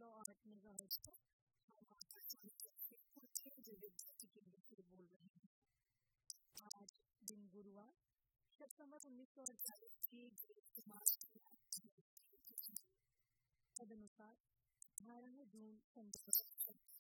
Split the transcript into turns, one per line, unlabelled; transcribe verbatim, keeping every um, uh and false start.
दशमलव आठ मेगाहर्ट्ज पर हम आकाशवाणी के पूछे विविध केंद्र से बोल रहे हैं। आज दिन गुरुवार सितंबर उन्नीस सौ अड़तालीस की मार्च तदनुसार अठारह जून